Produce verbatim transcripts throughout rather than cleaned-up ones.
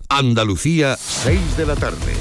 Andalucía, seis de la tarde.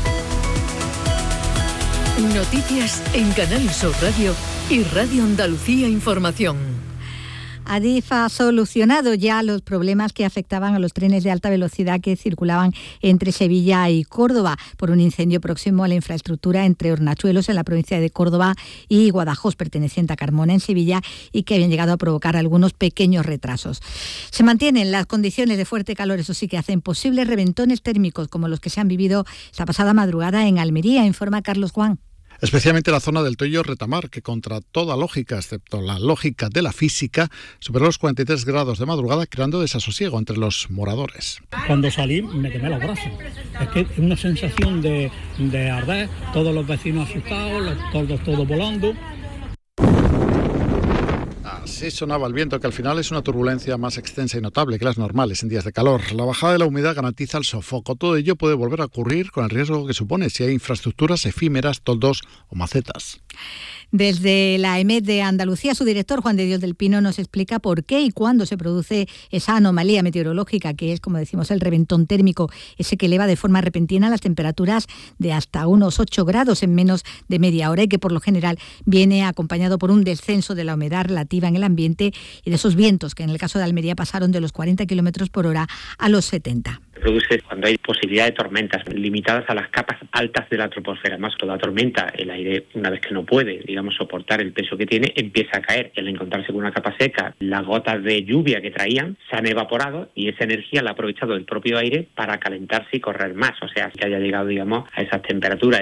Noticias en Canal Sur Radio y Radio Andalucía Información. Adif ha solucionado ya los problemas que afectaban a los trenes de alta velocidad que circulaban entre Sevilla y Córdoba por un incendio próximo a la infraestructura entre Hornachuelos en la provincia de Córdoba y Guadajoz, perteneciente a Carmona en Sevilla, y que habían llegado a provocar algunos pequeños retrasos. Se mantienen las condiciones de fuerte calor, eso sí, que hacen posibles reventones térmicos como los que se han vivido esta pasada madrugada en Almería, informa Carlos Juan. Especialmente la zona del Toyo Retamar, que contra toda lógica, excepto la lógica de la física, superó los cuarenta y tres grados de madrugada, creando desasosiego entre los moradores. Cuando salí me quemé los brazos. Es que es una sensación de, de arder, todos los vecinos asustados, los tordos todos volando. Así sonaba el viento, que al final es una turbulencia más extensa y notable que las normales en días de calor. La bajada de la humedad garantiza el sofoco. Todo ello puede volver a ocurrir con el riesgo que supone si hay infraestructuras efímeras, toldos o macetas. Desde la EMET de Andalucía, su director, Juan de Dios del Pino, nos explica por qué y cuándo se produce esa anomalía meteorológica, que es, como decimos, el reventón térmico, ese que eleva de forma repentina las temperaturas de hasta unos ocho grados en menos de media hora y que por lo general viene acompañado por un descenso de la humedad relativa en el ambiente y de esos vientos que en el caso de Almería pasaron de los cuarenta kilómetros por hora a los setenta. Se produce cuando hay posibilidad de tormentas limitadas a las capas altas de la troposfera. Más toda tormenta, el aire, una vez que no puede, digamos, soportar el peso que tiene, empieza a caer. Y al encontrarse con una capa seca, las gotas de lluvia que traían se han evaporado y esa energía la ha aprovechado el propio aire para calentarse y correr más. O sea, que haya llegado, digamos, a esas temperaturas.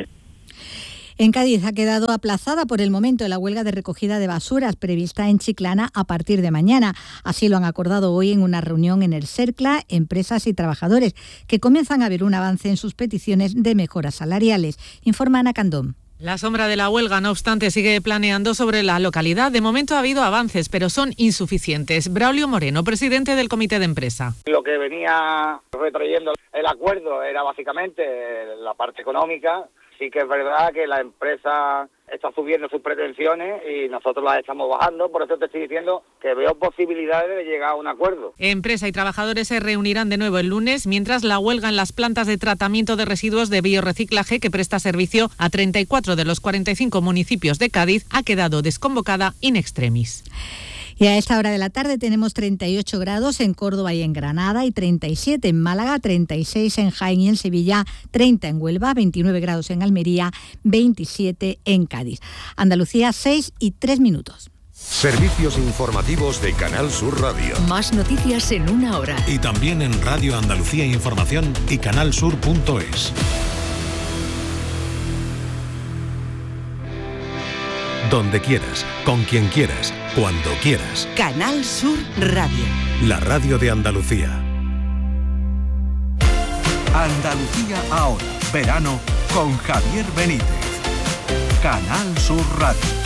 En Cádiz ha quedado aplazada por el momento la huelga de recogida de basuras prevista en Chiclana a partir de mañana. Así lo han acordado hoy en una reunión en el CERCLA, empresas y trabajadores, que comienzan a ver un avance en sus peticiones de mejoras salariales. Informa Ana Candón. La sombra de la huelga, no obstante, sigue planeando sobre la localidad. De momento ha habido avances, pero son insuficientes. Braulio Moreno, presidente del comité de empresa. Lo que venía retrayendo el acuerdo era básicamente la parte económica. Sí que es verdad que la empresa está subiendo sus pretensiones y nosotros las estamos bajando, por eso te estoy diciendo que veo posibilidades de llegar a un acuerdo. Empresa y trabajadores se reunirán de nuevo el lunes, mientras la huelga en las plantas de tratamiento de residuos de biorreciclaje, que presta servicio a treinta y cuatro de los cuarenta y cinco municipios de Cádiz, ha quedado desconvocada in extremis. Y a esta hora de la tarde tenemos treinta y ocho grados en Córdoba y en Granada y treinta y siete en Málaga, treinta y seis en Jaén y en Sevilla, treinta en Huelva, veintinueve grados en Almería, veintisiete en Cádiz. Andalucía, seis y tres minutos. Servicios informativos de Canal Sur Radio. Más noticias en una hora. Y también en Radio Andalucía Información y canalsur punto es. Donde quieras, con quien quieras, cuando quieras. Canal Sur Radio. La radio de Andalucía. Andalucía ahora. Verano con Javier Benítez. Canal Sur Radio.